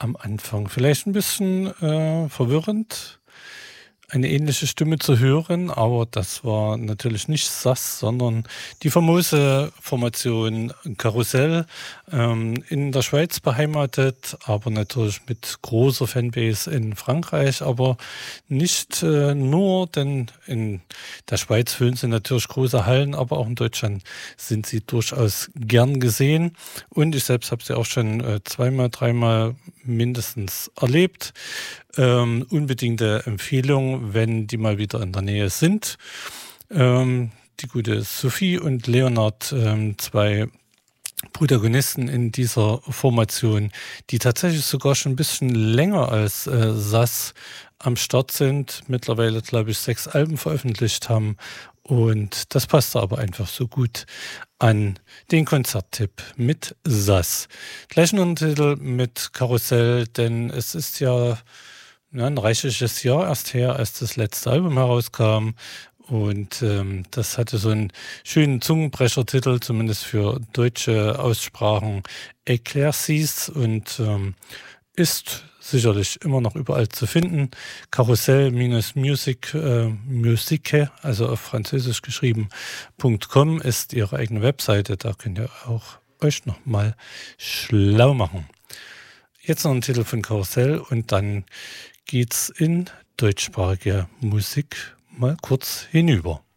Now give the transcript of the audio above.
am Anfang vielleicht ein bisschen, verwirrend, eine ähnliche Stimme zu hören, aber das war natürlich nicht Sass, sondern die famose Formation Karussell, in der Schweiz beheimatet, aber natürlich mit großer Fanbase in Frankreich, aber nicht, nur, denn in der Schweiz füllen sie natürlich große Hallen, aber auch in Deutschland sind sie durchaus gern gesehen und ich selbst habe sie auch schon, zweimal, dreimal mindestens erlebt. Unbedingte Empfehlung, wenn die mal wieder in der Nähe sind. Die gute Sophie und Leonard, 2 Protagonisten in dieser Formation, die tatsächlich sogar schon ein bisschen länger als Sass am Start sind, mittlerweile, glaube ich, 6 Alben veröffentlicht haben. Und das passte aber einfach so gut an den Konzerttipp mit Sass. Gleich noch ein Titel mit Karussell, denn es ist ja, ein reichliches Jahr erst her, als das letzte Album herauskam. Und das hatte so einen schönen Zungenbrechertitel, zumindest für deutsche Aussprachen, Eclaircies, und ist sicherlich immer noch überall zu finden. Karussell-Music, Musique, also auf Französisch geschrieben.com ist ihre eigene Webseite. Da könnt ihr auch euch nochmal schlau machen. Jetzt noch ein Titel von Karussell und dann geht's in deutschsprachige Musik mal kurz hinüber.